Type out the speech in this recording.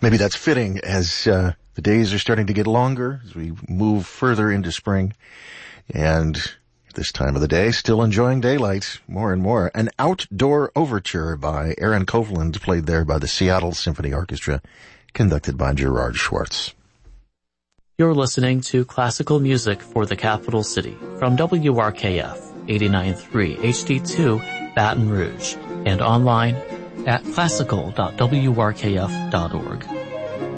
Maybe that's fitting as the days are starting to get longer as we move further into spring. And this time of the day, still enjoying daylight more and more. An outdoor overture by Aaron Copland, played there by the Seattle Symphony Orchestra, conducted by Gerard Schwartz. You're listening to classical music for the capital city from WRKF 89.3 HD2 Baton Rouge and online at classical.wrkf.org.